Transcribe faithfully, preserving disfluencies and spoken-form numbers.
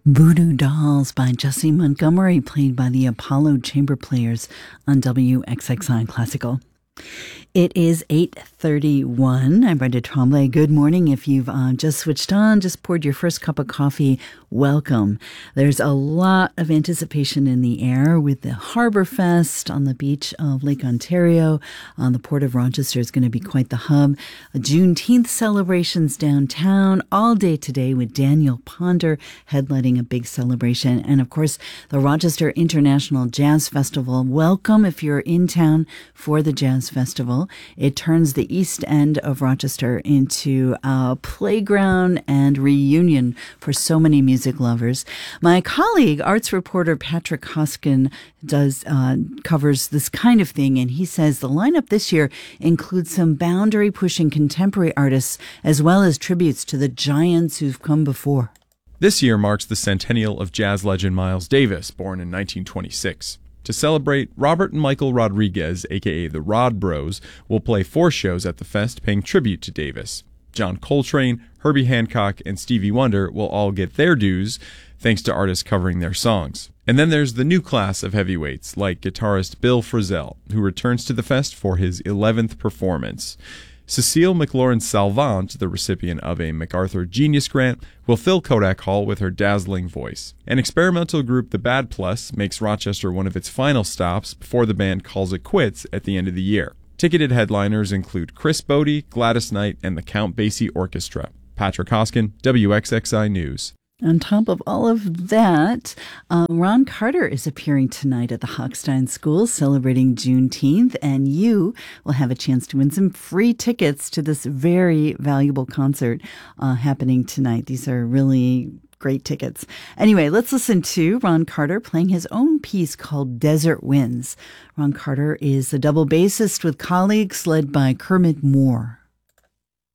Voodoo Dolls by Jessie Montgomery, played by the Apollo Chamber Players on W X X I Classical. It is eight thirty-one. I'm Brenda Tremblay. Good morning. If you've uh, just switched on, just poured your first cup of coffee, welcome. There's a lot of anticipation in the air with the Harbour Fest on the beach of Lake Ontario. Uh, the Port of Rochester is going to be quite the hub. A Juneteenth celebrations downtown all day today with Daniel Ponder headlining a big celebration. And of course, the Rochester International Jazz Festival. Welcome if you're in town for the Jazz Festival. It turns the east end of Rochester into a playground and reunion for so many music lovers. My colleague, arts reporter Patrick Hoskin, does uh, covers this kind of thing, and he says the lineup this year includes some boundary-pushing contemporary artists as well as tributes to the giants who've come before. This year marks the centennial of jazz legend Miles Davis, born in nineteen twenty-six. To celebrate, Robert and Michael Rodriguez, aka the Rod Bros, will play four shows at the fest paying tribute to Davis. John Coltrane, Herbie Hancock, and Stevie Wonder will all get their dues, thanks to artists covering their songs. And then there's the new class of heavyweights, like guitarist Bill Frisell, who returns to the fest for his eleventh performance. Cecile McLaurin-Salvant, the recipient of a MacArthur Genius Grant, will fill Kodak Hall with her dazzling voice. An experimental group, The Bad Plus, makes Rochester one of its final stops before the band calls it quits at the end of the year. Ticketed headliners include Chris Bodie, Gladys Knight, and the Count Basie Orchestra. Patrick Hoskin, W X X I News. On top of all of that, uh, Ron Carter is appearing tonight at the Hochstein School celebrating Juneteenth, and you will have a chance to win some free tickets to this very valuable concert uh, happening tonight. These are really great tickets. Anyway, let's listen to Ron Carter playing his own piece called Desert Winds. Ron Carter is a double bassist with colleagues led by Kermit Moore.